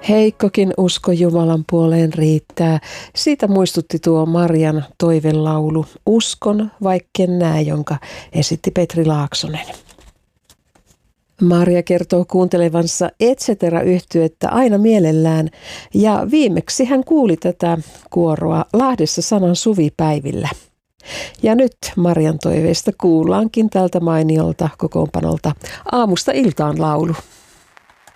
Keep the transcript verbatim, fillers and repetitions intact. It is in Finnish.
Heikkokin usko Jumalan puoleen riittää. Siitä muistutti tuo Marian toivelaulu Uskon, vaikken näe, jonka esitti Petri Laaksonen. Maria kertoo kuuntelevansa et cetera-yhtyettä aina mielellään ja viimeksi hän kuuli tätä kuoroa Lahdessa Sanan suvipäivillä. Ja nyt Marian toiveista kuullaankin tältä mainiolta kokoonpanolta Aamusta iltaan laulu.